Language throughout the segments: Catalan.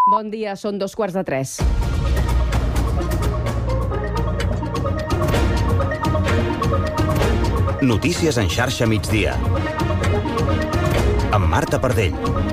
Bon dia, són 2:15. Notícies en xarxa migdia. Amb Marta Pardell.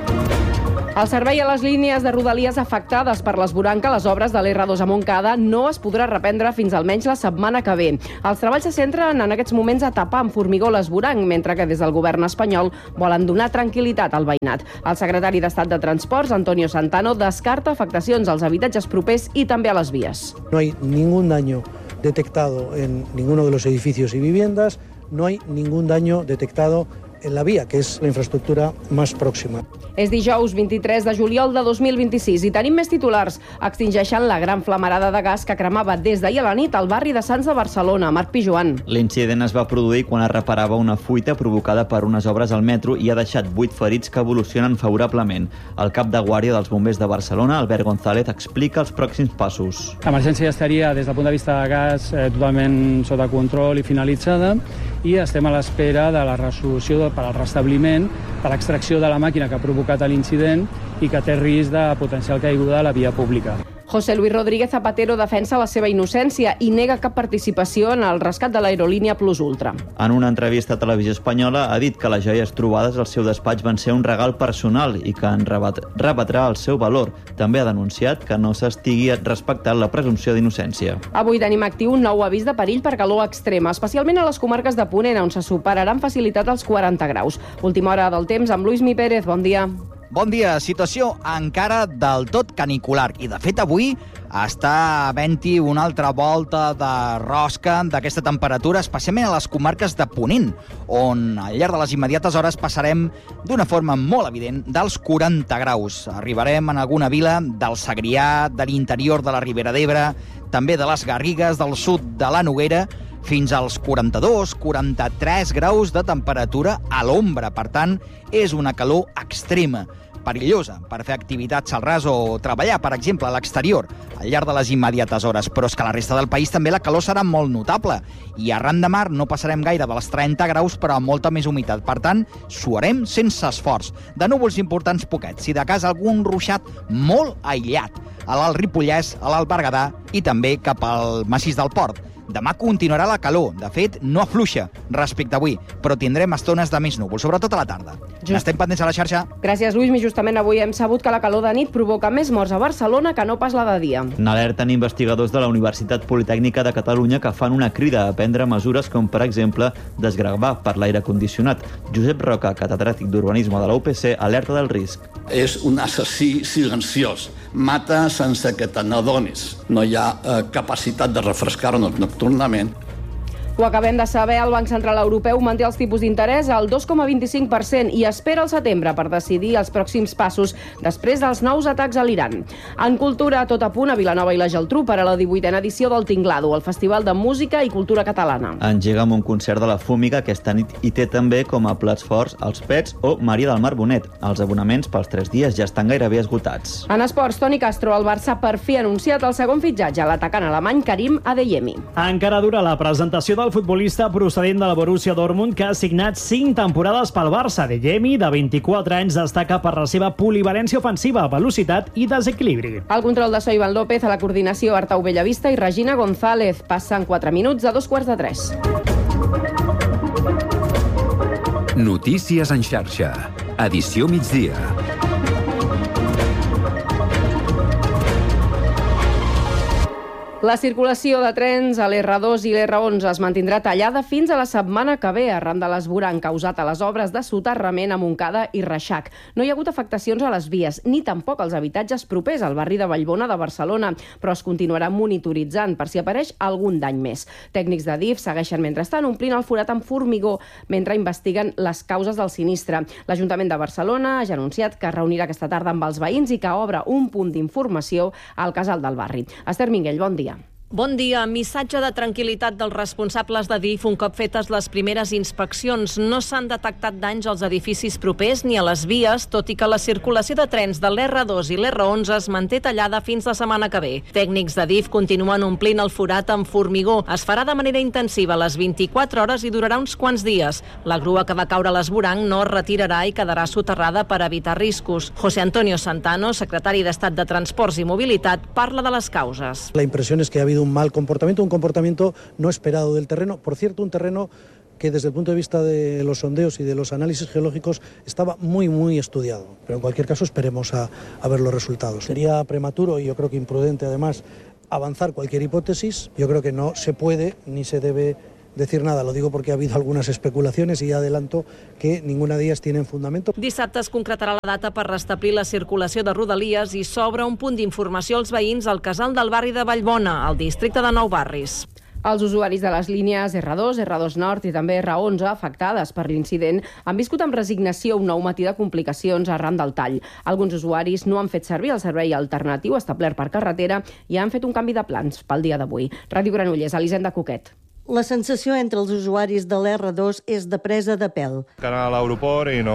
El servei a les línies de Rodalies afectades per l'esvoranc a les obres de l'R2 a Montcada no es podrà reprendre fins almenys la setmana que ve. Els treballs se centren en aquests moments a tapar amb formigó l'esvoranc, mentre que des del govern espanyol volen donar tranquil·litat al veïnat. El secretari d'Estat de Transports, Antonio Santano, descarta afectacions als habitatges propers i també a les vies. No hay ningún daño detectado en ninguno de los edificios y viviendas, no hay ningún daño detectado en la vía, que es la infraestructura más próxima. És dijous 23 de juliol de 2026 i tenim més titulars. Extingeixen la gran flamarada de gas que cremava des d'ahir a la nit al barri de Sants de Barcelona. Marc Pijoan. L'incident es va produir quan es reparava una fuita provocada per unes obres al metro i ha deixat 8 ferits que evolucionen favorablement. El cap de guàrdia dels bombers de Barcelona, Albert González, explica els pròxims passos. L'emergència ja estaria, des del punt de vista de gas, totalment sota control i finalitzada, i estem a l'espera de la resolució per al restabliment, per l'extracció de la màquina que ha provocat l'incident i que té risc de potencial caiguda a la via pública. José Luis Rodríguez Zapatero defensa la seva innocència i nega cap participació en el rescat de l'aerolínia Plus Ultra. En una entrevista a Televisió Espanyola ha dit que les joies trobades al seu despatx van ser un regal personal i que en rebatrà el seu valor. També ha denunciat que no s'estigui respectant la presumpció d'innocència. Avui tenim actiu un nou avís de perill per calor extrema, especialment a les comarques de Ponent, on se superaran facilitat els 40 graus. Última hora del temps amb Luismi Pérez. Bon dia. Bon dia. Situació encara del tot canicular. I, de fet, avui està havent-hi una altra volta de rosca d'aquesta temperatura, especialment a les comarques de Ponent, on al llarg de les immediates hores passarem d'una forma molt evident dels 40 graus. Arribarem en alguna vila del Segrià, de l'interior de la Ribera d'Ebre, també de les Garrigues, del sud de la Noguera, fins als 42-43 graus de temperatura a l'ombra. Per tant, és una calor extrema, perillosa per fer activitats al ras o treballar, per exemple, a l'exterior, al llarg de les immediates hores. Però és que a la resta del país també la calor serà molt notable. I arran de mar no passarem gaire dels 30 graus, però amb molta més humitat. Per tant, suarem sense esforç. De núvols importants poquets, i de cas algun ruixat molt aïllat a l'Alt Ripollès, a l'Alt Berguedà i també cap al massís del Port. Demà continuarà la calor. De fet, no afluixa respecte a avui, però tindrem estones de més núvols, sobretot a la tarda. Estem pendents a la xarxa. Gràcies, Luis. Justament avui hem sabut que la calor de nit provoca més morts a Barcelona que no pas la de dia. N'alerten investigadors de la Universitat Politècnica de Catalunya que fan una crida a prendre mesures com, per exemple, desgravar per l'aire condicionat. Josep Roca, catedràtic d'Urbanisme de la UPC, alerta del risc. És un assassí silenciós. Mata sense que te n'adonis. No hi ha capacitat de refrescar-nos nocturnament. Ho acabem de saber, el Banc Central Europeu manté els tipus d'interès al 2,25% i espera el setembre per decidir els pròxims passos després dels nous atacs a l'Iran. En cultura, tot a punt a Vilanova i la Geltrú per a la 18a edició del Tinglado, el Festival de Música i Cultura Catalana. Engega amb un concert de la Fúmiga aquesta nit i té també com a plats forts els Pets o Maria del Mar Bonet. Els abonaments pels 3 dies ja estan gairebé esgotats. En esports, Toni Castro, el Barça per fi ha anunciat el segon fitxatge, l'atacant alemany Karim Adeyemi. Encara dura la presentació del futbolista procedent de la Borussia Dortmund, que ha signat 5 temporades pel Barça. Adeyemi, de 24 anys, destaca per la seva polivalència ofensiva, velocitat i desequilibri. El control de so Ivan López, a la coordinació Artau Bellavista i Regina González. Passen 4 minuts a 2:15. Notícies en xarxa. Edició migdia. La circulació de trens a l'R2 i l'R11 es mantindrà tallada fins a la setmana que ve arran de l'esvoranc causat a les obres de soterrament a Montcada i Reixac. No hi ha hagut afectacions a les vies, ni tampoc als habitatges propers al barri de Vallbona de Barcelona, però es continuarà monitoritzant per si apareix algun dany més. Tècnics de DIF segueixen mentrestant omplint el forat amb formigó mentre investiguen les causes del sinistre. L'Ajuntament de Barcelona ha anunciat que es reunirà aquesta tarda amb els veïns i que obre un punt d'informació al casal del barri. Esther Minguell, bon dia. Bon dia. Missatge de tranquil·litat dels responsables de DIF un cop fetes les primeres inspeccions. No s'han detectat danys als edificis propers ni a les vies, tot i que la circulació de trens de l'R2 i l'R11 es manté tallada fins la setmana que ve. Tècnics de DIF continuen omplint el forat amb formigó. Es farà de manera intensiva a les 24 hores i durarà uns quants dies. La grua que va caure a l'esvoranc no es retirarà i quedarà soterrada per evitar riscos. José Antonio Santano, secretari d'Estat de Transports i Mobilitat, parla de les causes. La impresión es que ha habido un mal comportamiento, un comportamiento no esperado del terreno. Por cierto, un terreno que desde el punto de vista de los sondeos y de los análisis geológicos estaba muy estudiado. Pero en cualquier caso esperemos a ver los resultados. Sería prematuro y yo creo que imprudente además avanzar cualquier hipótesis. Yo creo que no se puede ni se debe decir nada, lo digo porque ha habido algunas especulaciones y ya adelanto que ninguna de ellas tienen fundamento. Dissabte es concretarà la data per restablir la circulació de Rodalies i s'obre un punt d'informació als veïns al casal del barri de Vallbona, al districte de Nou Barris. Els usuaris de les línies R2, R2 Nord i també R11 afectades per l'incident han viscut amb resignació un nou matí de complicacions arran del tall. Alguns usuaris no han fet servir el servei alternatiu establert per carretera i han fet un canvi de plans pel dia d'avui. Ràdio Granollers, Elisenda Coquet. La sensació entre els usuaris de l'R2 és de presa de pèl. Que anar a l'aeroport i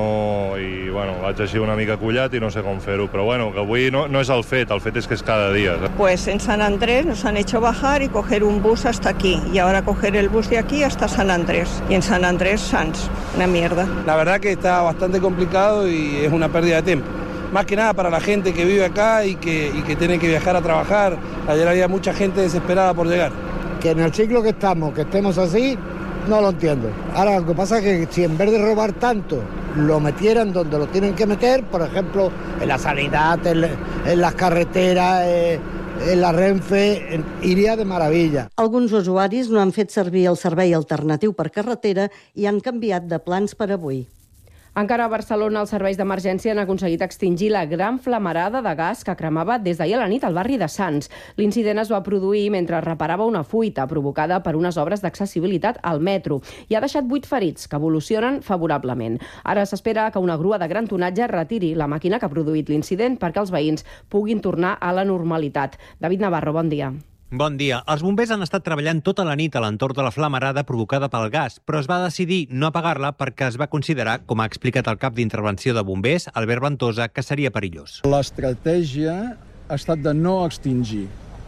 vaig així una mica collat i no sé com fer-ho, però que avui no és el fet és que és cada dia. Pues en San Andrés nos han hecho bajar y coger un bus hasta aquí, y ahora coger el bus de aquí hasta San Andrés, y en San Andrés Sans, una mierda. La verdad que está bastante complicado y es una pérdida de tiempo. Más que nada para la gente que vive acá y que tiene que viajar a trabajar. Ayer había mucha gente desesperada por llegar. Que en el ciclo que estamos, que estemos así, no lo entiendo. Ahora, lo que pasa es que si en vez de robar tanto, lo metieran donde lo tienen que meter, por ejemplo, en la sanidad, en las carreteras, en la Renfe, iria de meravella. Alguns usuaris no han fet servir el servei alternatiu per carretera i han canviat de plans per avui. Encara a Barcelona, els serveis d'emergència han aconseguit extingir la gran flamarada de gas que cremava des d'ahir a la nit al barri de Sants. L'incident es va produir mentre reparava una fuita provocada per unes obres d'accessibilitat al metro i ha deixat 8 ferits que evolucionen favorablement. Ara s'espera que una grua de gran tonatge retiri la màquina que ha produït l'incident perquè els veïns puguin tornar a la normalitat. David Navarro, bon dia. Bon dia. Els bombers han estat treballant tota la nit a l'entorn de la flamarada provocada pel gas, però es va decidir no apagar-la perquè es va considerar, com ha explicat el cap d'intervenció de bombers, Albert Ventosa, que seria perillós. L'estratègia ha estat de no extingir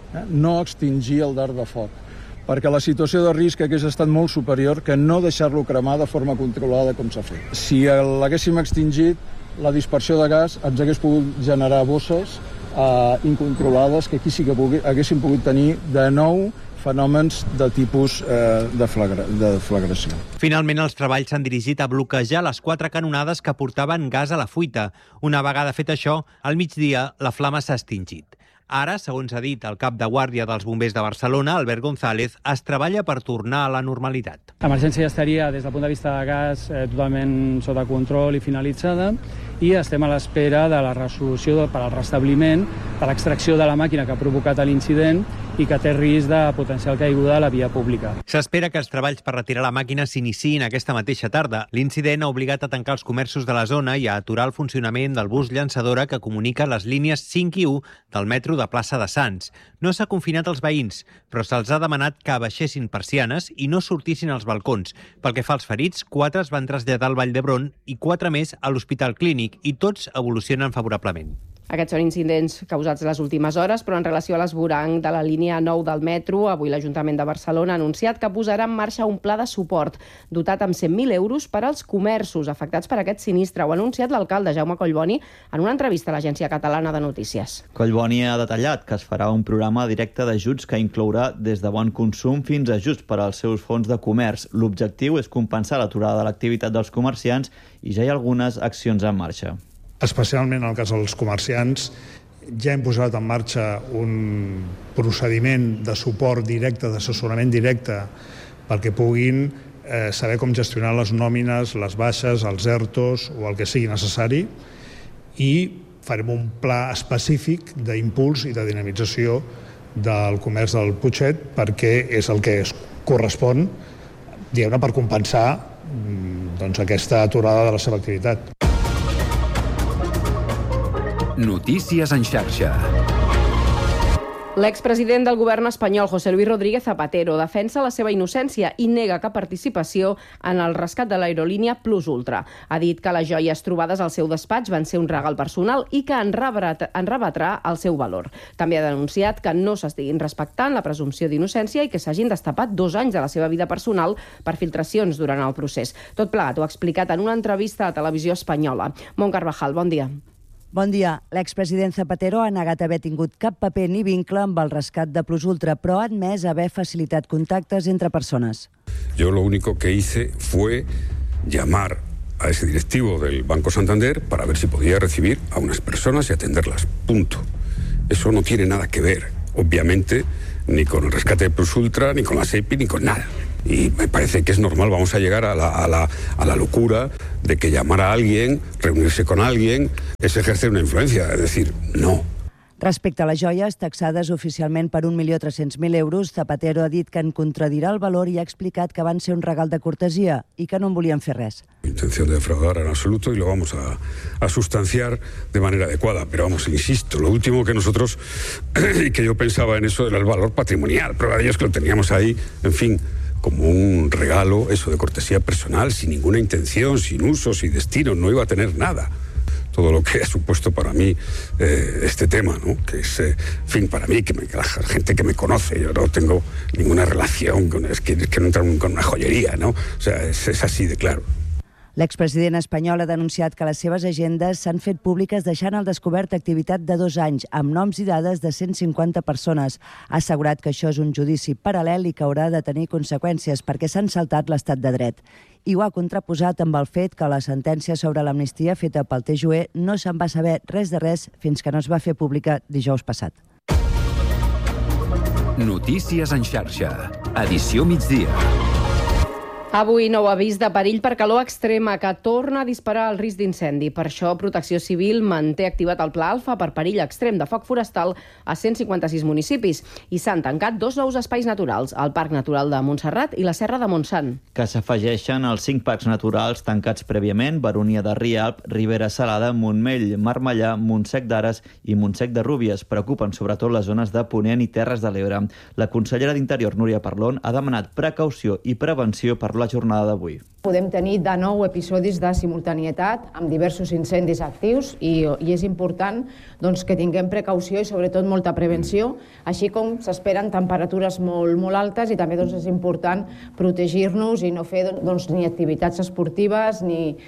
el dard de foc, perquè la situació de risc hagués estat molt superior que no deixar-lo cremar de forma controlada com s'ha fet. Si l'haguéssim extingit, la dispersió de gas ens hagués pogut generar bosses incontrolades que aquí sí que haguéssim pogut tenir de nou fenòmens de tipus de flagració. Finalment, els treballs s'han dirigit a bloquejar les 4 canonades que portaven gas a la fuita. Una vegada fet això, al migdia la flama s'ha extingit. Ara, segons ha dit el cap de guàrdia dels bombers de Barcelona, Albert González, es treballa per tornar a la normalitat. L'emergència ja estaria, des del punt de vista de gas, totalment sota control i finalitzada, i estem a l'espera de la resolució per al restabliment, per l'extracció de la màquina que ha provocat l'incident i que té risc de potencial caiguda a la via pública. S'espera que els treballs per retirar la màquina s'iniciïn aquesta mateixa tarda. L'incident ha obligat a tancar els comerços de la zona i a aturar el funcionament del bus llançadora que comunica les línies 5 i 1 del metro de plaça de Sants. No s'ha confinat els veïns, però se'ls ha demanat que abaixessin persianes i no sortissin als balcons. Pel que fa als ferits, 4 es van traslladar al Vall d'Hebron i 4 més a l'Hospital Clínic, i tots evolucionen favorablement. Aquests són incidents causats les últimes hores, però en relació a l'esvoranc de la línia 9 del metro, avui l'Ajuntament de Barcelona ha anunciat que posarà en marxa un pla de suport dotat amb 100.000 euros per als comerços afectats per aquest sinistre. Ho ha anunciat l'alcalde Jaume Collboni en una entrevista a l'Agència Catalana de Notícies. Collboni ha detallat que es farà un programa directe d'ajuts que inclourà des de bon consum fins a ajuts per als seus fons de comerç. L'objectiu és compensar l'aturada de l'activitat dels comerciants i ja hi ha algunes accions en marxa. Especialment en el cas dels comerciants, ja hem posat en marxa un procediment de suport directe, d'assessorament directe, perquè puguin saber com gestionar les nòmines, les baixes, els ERTOs o el que sigui necessari, i farem un pla específic d'impuls i de dinamització del comerç del Putxet, perquè és el que es correspon, diguem-ne, per compensar aquesta aturada de la seva activitat. Notícies en xarxa. L'expresident del govern espanyol, José Luis Rodríguez Zapatero, defensa la seva innocència i nega cap participació en el rescat de l'aerolínia Plus Ultra. Ha dit que les joies trobades al seu despatx van ser un regal personal i que en rebatrà el seu valor. També ha denunciat que no s'estiguin respectant la presumpció d'innocència i que s'hagin destapat 2 anys de la seva vida personal per filtracions durant el procés. Tot plegat ho ha explicat en una entrevista a Televisió Espanyola. Mont Carvajal, bon dia. Bon dia. L'expresident Zapatero ha negat haver tingut cap paper ni vincle amb el rescat de Plus Ultra, però ha admès haver facilitat contactes entre persones. Yo lo único que hice fue llamar a ese directivo del Banco Santander para ver si podía recibir a unas personas y atenderlas. Punto. Eso no tiene nada que ver, obviamente, ni con el rescate de Plus Ultra, ni con la SEPI, ni con nada. Y me parece que es normal, vamos a llegar a la locura de que llamar a alguien, reunirse con alguien, es ejercer una influencia, es decir, no. Respecte a les joies, taxades oficialment per 1.300.000 euros, Zapatero ha dit que en contradirà el valor i ha explicat que van ser un regal de cortesia i que no en volien fer res. Intención de defraudar en absoluto y lo vamos a sustanciar de manera adecuada. Pero vamos, insisto, lo último que nosotros, y que yo pensaba en eso, era el valor patrimonial. Prueba de ello es que lo teníamos ahí, en fin, como un regalo, eso de cortesía personal, sin ninguna intención, sin uso, sin destino, no iba a tener nada. Todo lo que ha supuesto para mí este tema, ¿no? Que es, en fin, para mí, que la gente que me conoce, yo no tengo ninguna relación con, es que no entran con una joyería, ¿no? O sea, es así de claro. L'expresident espanyol ha denunciat que les seves agendes s'han fet públiques deixant al descobert activitat de 2 anys, amb noms i dades de 150 persones. Ha assegurat que això és un judici paral·lel i que haurà de tenir conseqüències perquè s'han saltat l'estat de dret. I ho ha contraposat amb el fet que la sentència sobre l'amnistia feta pel TJUE no se'n va saber res de res fins que no es va fer pública dijous passat. Notícies en xarxa. Edició migdia. Avui nou avís de perill per calor extrema que torna a disparar el risc d'incendi. Per això, Protecció Civil manté activat el Pla Alfa per perill extrem de foc forestal a 156 municipis i s'han tancat 2 nous espais naturals, el Parc Natural de Montserrat i la Serra de Montsant. Que s'afegeixen els 5 parcs naturals tancats prèviament, Baronia de Rialp, Ribera Salada, Montmell, Marmellà, Montsec d'Ares i Montsec de Rúbies. Preocupen sobretot les zones de Ponent i Terres de l'Ebre. La consellera d'Interior, Núria Parlon, ha demanat precaució i prevenció per la jornada d'avui. Podem tenir de nou episodis de simultanietat amb diversos incendis actius i és important que tinguem precaució i sobretot molta prevenció, així com s'esperen temperatures molt altes i també és important protegir-nos i no fer ni activitats esportives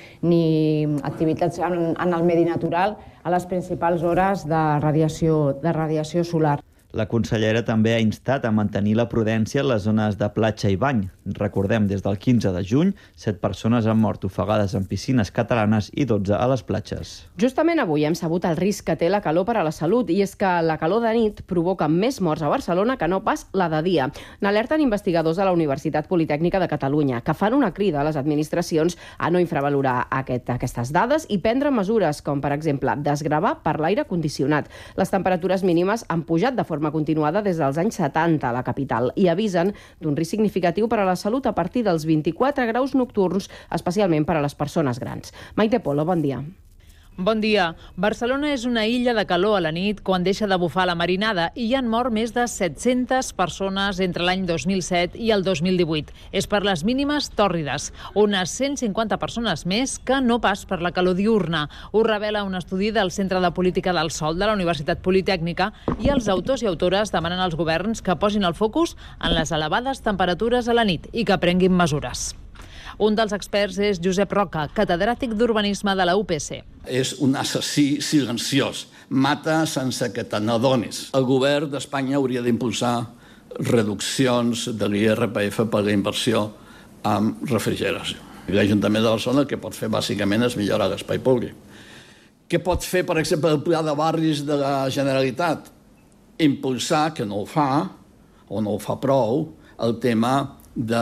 ni activitats en el medi natural a les principals hores de radiació solar. La consellera també ha instat a mantenir la prudència en les zones de platja i bany. Recordem, des del 15 de juny, 7 persones han mort ofegades en piscines catalanes i 12 a les platges. Justament avui hem sabut el risc que té la calor per a la salut i és que la calor de nit provoca més morts a Barcelona que no pas la de dia. N'alerten investigadors de la Universitat Politècnica de Catalunya, que fan una crida a les administracions a no infravalorar aquestes dades i prendre mesures com, per exemple, desgravar per l'aire condicionat. Les temperatures mínimes han pujat de forma continuada des dels anys 70 a la capital i avisen d'un risc significatiu per a la salut a partir dels 24 graus nocturns, especialment per a les persones grans. Maite Polo, bon dia. Bon dia. Barcelona és una illa de calor a la nit quan deixa de bufar la marinada i hi han mort més de 700 persones entre l'any 2007 i el 2018. És per les mínimes tòrrides, unes 150 persones més que no pas per la calor diurna. Ho revela un estudi del Centre de Política del Sol de la Universitat Politècnica i els autors i autores demanen als governs que posin el focus en les elevades temperatures a la nit i que prenguin mesures. Un dels experts és Josep Roca, catedràtic d'Urbanisme de la UPC. És un assassí silenciós. Mata sense que te n'adonis. El govern d'Espanya hauria d'impulsar reduccions de l'IRPF per la inversió en refrigeració. L'Ajuntament de Barcelona el que pot fer bàsicament és millorar l'espai públic. Què pot fer, per exemple, el Pla de Barris de la Generalitat? Impulsar, que no ho fa, o no ho fa prou, el tema de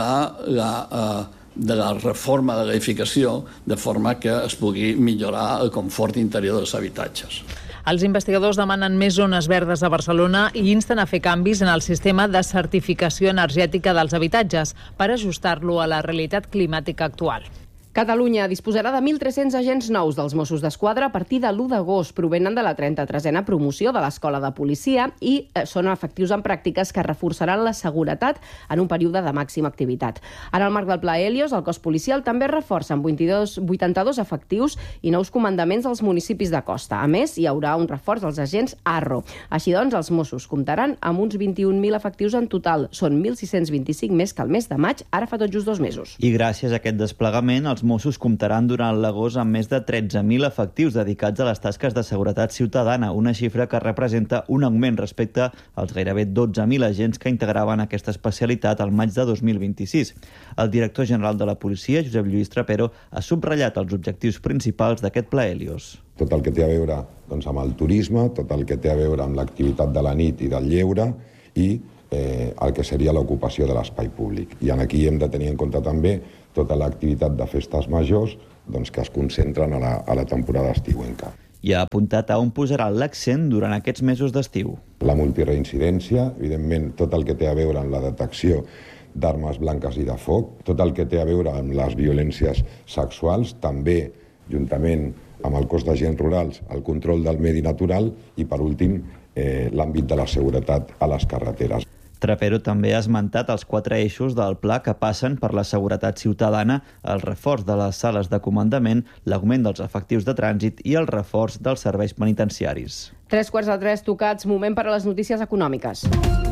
la reforma de l'edificació de forma que es pugui millorar el confort interior dels habitatges. Els investigadors demanen més zones verdes a Barcelona i insten a fer canvis en el sistema de certificació energètica dels habitatges per ajustar-lo a la realitat climàtica actual. Catalunya disposarà de 1.300 agents nous dels Mossos d'Esquadra a partir de l'1 d'agost. Provenen de la 33a promoció de l'Escola de Policia i són efectius en pràctiques que reforçaran la seguretat en un període de màxima activitat. En el marc del Pla Hèlios, el cos policial també reforça amb 82 efectius i nous comandaments als municipis de costa. A més, hi haurà un reforç als agents ARRO. Així doncs, els Mossos comptaran amb uns 21.000 efectius en total. Són 1.625 més que el mes de maig, ara fa tot just 2 mesos. I gràcies a aquest desplegament, els Mossos comptaran durant l'agost amb més de 13.000 efectius dedicats a les tasques de seguretat ciutadana, una xifra que representa un augment respecte als gairebé 12.000 agents que integraven aquesta especialitat al maig de 2026. El director general de la policia, Josep Lluís Trapero, ha subratllat els objectius principals d'aquest Pla Hèlios. Tot el que té a veure amb el turisme, tot el que té a veure amb l'activitat de la nit i del lleure i el que seria l'ocupació de l'espai públic. I aquí hem de tenir en compte també tota l'activitat de festes majors que es concentren a la temporada estiuenca. I ha apuntat a on posarà l'accent durant aquests mesos d'estiu. La multireincidència, evidentment, tot el que té a veure amb la detecció d'armes blanques i de foc, tot el que té a veure amb les violències sexuals, també, juntament amb el cos d'agents rurals, el control del medi natural i, per últim, l'àmbit de la seguretat a les carreteres. Trapero també ha esmentat els 4 eixos del pla que passen per la seguretat ciutadana, el reforç de les sales de comandament, l'augment dels efectius de trànsit i el reforç dels serveis penitenciaris. 3:45 tocats, moment per a les notícies econòmiques.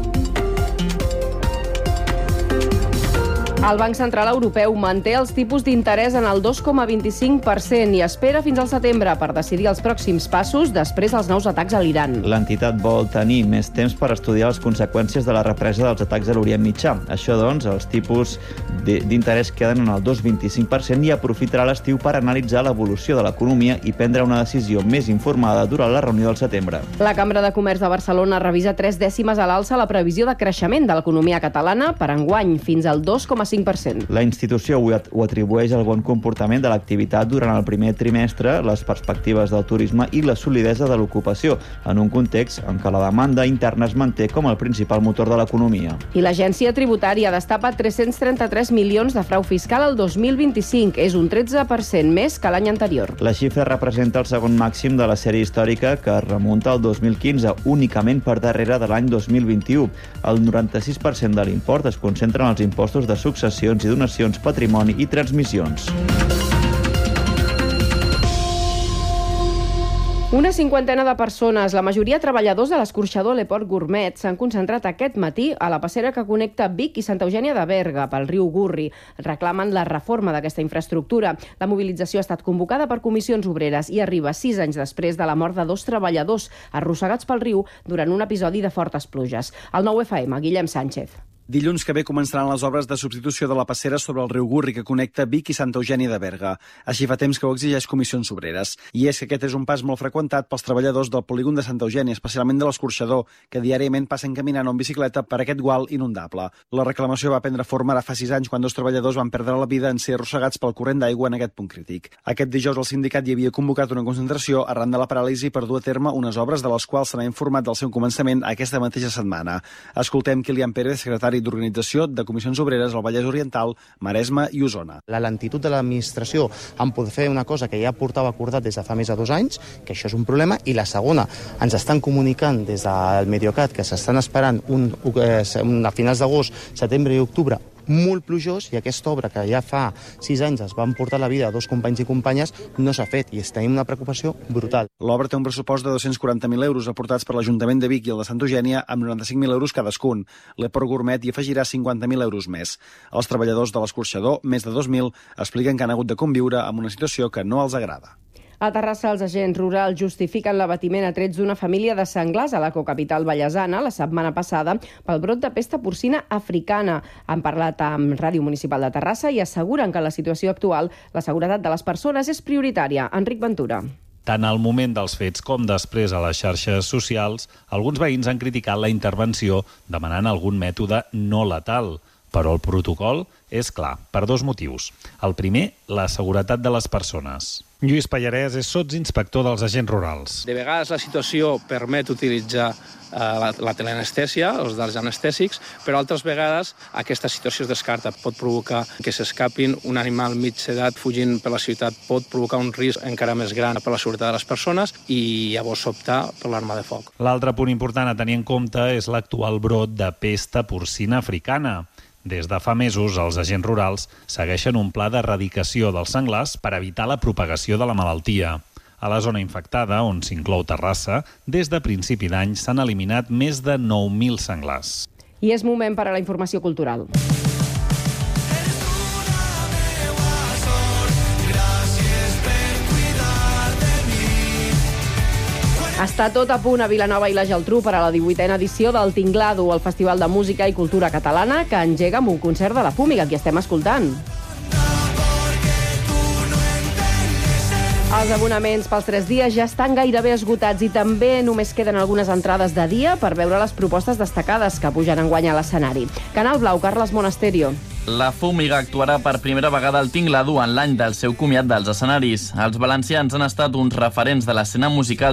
El Banc Central Europeu manté els tipus d'interès en el 2,25% i espera fins al setembre per decidir els pròxims passos després dels nous atacs a l'Iran. L'entitat vol tenir més temps per estudiar les conseqüències de la represa dels atacs a l'Orient Mitjà. Això, doncs, els tipus d'interès queden en el 2,25% i aprofitarà l'estiu per analitzar l'evolució de l'economia i prendre una decisió més informada durant la reunió del setembre. La Cambra de Comerç de Barcelona revisa 3 dècimes a l'alça la previsió de creixement de l'economia catalana per enguany, fins al 2,5%. La institució ho atribueix al bon comportament de l'activitat durant el primer trimestre, les perspectives del turisme i la solidesa de l'ocupació, en un context en què la demanda interna es manté com el principal motor de l'economia. I l'Agència Tributària destapa 333 milions de frau fiscal al 2025. És un 13% més que l'any anterior. La xifra representa el segon màxim de la sèrie històrica que es remunta al 2015, únicament per darrere de l'any 2021. El 96% de l'import es concentra en els impostos de successions i donacions, patrimoni i transmissions. Una cinquantena de persones, la majoria treballadors de l'escorxador Le Port Gourmet, s'han concentrat aquest matí a la passera que connecta Vic i Santa Eugènia de Berga pel riu Gurri. Reclamen la reforma d'aquesta infraestructura. La mobilització ha estat convocada per comissions obreres i arriba 6 anys després de la mort de 2 treballadors arrossegats pel riu durant un episodi de fortes pluges. El 9FM, Guillem Sánchez. Dilluns que ve començaran les obres de substitució de la passera sobre el riu Gurri que connecta Vic i Santa Eugènia de Berga. Així fa temps que ho exigeix Comissions Obreres. I és que aquest és un pas molt freqüentat pels treballadors del polígon de Santa Eugènia, especialment de l'escorxador, que diàriament passen caminant o en bicicleta per aquest gual inundable. La reclamació va prendre forma ara fa 6 anys quan 2 treballadors van perdre la vida en ser arrossegats pel corrent d'aigua en aquest punt crític. Aquest dijous el sindicat hi havia convocat una concentració arran de la paràlisi per dur a terme unes obres de les quals se n'ha informat del seu començament aquesta mateixa setmana. Escoltem Kilian Pérez, secretari d'Organització de Comissions Obreres al Vallès Oriental, Maresme i Osona. La lentitud de l'administració en poder fer una cosa que ja portava acordat des de fa més de 2 anys, que això és un problema, i la segona, ens estan comunicant des del Mediocat que s'estan esperant a finals d'agost, setembre i octubre molt plujós, i aquesta obra que ja fa 6 anys es van portar la vida a 2 companys i companyes no s'ha fet i tenim una preocupació brutal. L'obra té un pressupost de 240.000 euros aportats per l'Ajuntament de Vic i el de Santa Eugènia amb 95.000 euros cadascun. Le Port Gourmet hi afegirà 50.000 euros més. Els treballadors de l'escorxador, més de 2.000, expliquen que han hagut de conviure amb una situació que no els agrada. A Terrassa, els agents rurals justifiquen l'abatiment a trets d'una família de senglars a la cocapital vallesana la setmana passada pel brot de pesta porcina africana. Han parlat amb Ràdio Municipal de Terrassa i asseguren que en la situació actual la seguretat de les persones és prioritària. Enric Ventura. Tant al moment dels fets com després a les xarxes socials, alguns veïns han criticat la intervenció demanant algun mètode no letal. Però el protocol és clar, per 2 motius. El primer, la seguretat de les persones. Lluís Pallarès és sotsinspector dels agents rurals. De vegades la situació permet utilitzar la teleanestèsia, els dards anestèsics, però altres vegades aquesta situació es descarta. Pot provocar que s'escapin un animal mig sedat fugint per la ciutat, pot provocar un risc encara més gran per la seguretat de les persones i llavors optar per l'arma de foc. L'altre punt important a tenir en compte és l'actual brot de pesta porcina africana. Des de fa mesos, els agents rurals segueixen un pla d'erradicació dels senglars per evitar la propagació de la malaltia. A la zona infectada, on s'inclou Terrassa, des de principi d'any s'han eliminat més de 9.000 senglars. I és moment per a la informació cultural. Està tot a punt a Vilanova i la Geltrú per a la 18a edició del Tinglado, el Festival de Música i Cultura Catalana, que engega amb un concert de la Fúmiga, que estem escoltant. Els abonaments pels 3 dies ja estan gairebé esgotats i també només queden algunes entrades de dia per veure les propostes destacades que pugen enguany a l'escenari. Canal Blau, Carles Monasterio. La Fúmiga actuarà per primera vegada al Tinglado en l'any del seu comiat dels escenaris. Els valencians han estat uns referents de l'escena musical